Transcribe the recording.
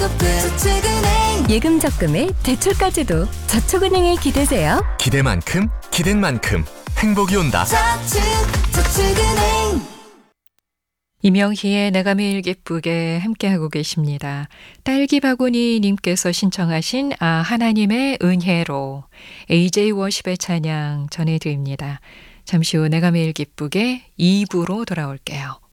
저축은행. 예금 적금에 대출까지도 저축은행에 기대세요. 기대만큼 기댄 만큼 행복이 온다. 저축은행. 이명희의 내가 매일 기쁘게 함께하고 계십니다. 딸기 바구니 님께서 신청하신 하나님의 은혜로 AJ 워십의 찬양 전해드립니다. 잠시 후 내가 매일 기쁘게 2부로 돌아올게요.